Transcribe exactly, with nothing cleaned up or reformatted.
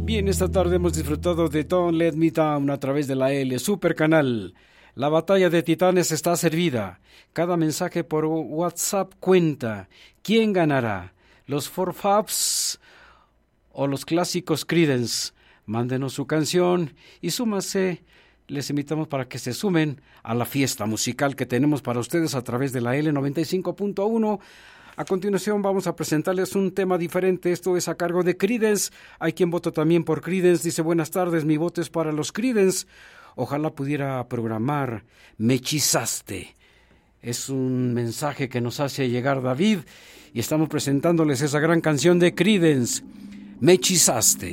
Bien, esta tarde hemos disfrutado de Don't Let Me Down a través de la L, Super Canal. La batalla de titanes está servida. Cada mensaje por WhatsApp cuenta. ¿Quién ganará? ¿Los Four Fabs o los clásicos Creedence? Mándenos su canción y súmase. Les invitamos para que se sumen a la fiesta musical que tenemos para ustedes a través de la L noventa y cinco punto uno. A continuación vamos a presentarles un tema diferente. Esto es a cargo de Creedence. Hay quien vota también por Creedence. Dice: buenas tardes, mi voto es para los Creedence. Ojalá pudiera programar Me Hechizaste. Es un mensaje que nos hace llegar David y estamos presentándoles esa gran canción de Creedence, Me Hechizaste.